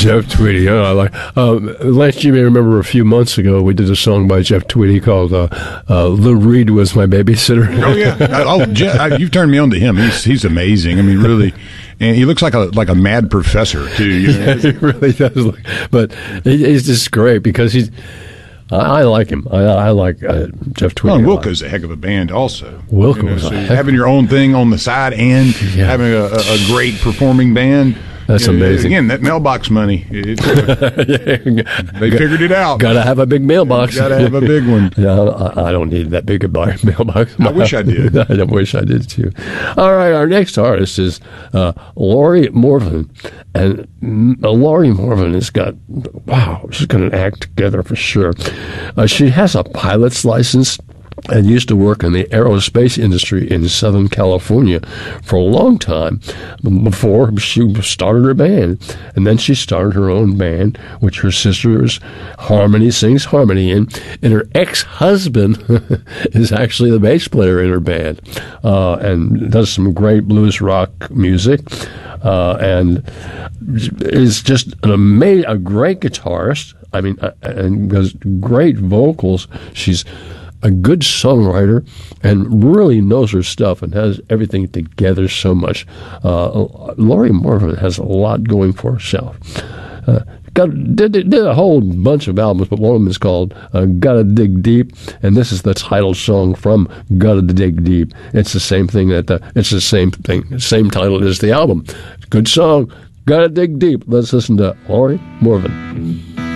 Jeff Tweedy. I like. Last you may remember a few months ago we did a song by Jeff Tweedy called "Lou Reed Was My Babysitter." Oh yeah. Jeff, you've turned me on to him. He's amazing. I mean, really. And he looks like a mad professor too. You know? Yeah, he really does look. But he's just great because he's. I like him. I like Jeff Tweedy. Well, and Wilco's a heck of a band, also. Wilco was having your own thing on the side and having a great performing band. That's amazing. Again, that mailbox money. They figured it out. Got to have a big mailbox. Got to have a big one. Yeah, I don't need that big a mailbox. I wish I did. I wish I did too. All right, our next artist is Lori Morvan. And Lori Morvan has got, wow, she's got an act together for sure. She has a pilot's license and used to work in the aerospace industry in Southern California for a long time before she started her band. And then she started her own band, which her sister sings harmony in. And her ex-husband is actually the bass player in her band and does some great blues rock music and is just a great guitarist. I mean, and has great vocals. She's a good songwriter and really knows her stuff and has everything together so much. Lori Morvan has a lot going for herself. Did a whole bunch of albums, but one of them is called Gotta Dig Deep, and this is the title song from Gotta Dig Deep. It's the same thing same title as the album. Good song, Gotta Dig Deep. Let's listen to Lori Morvan.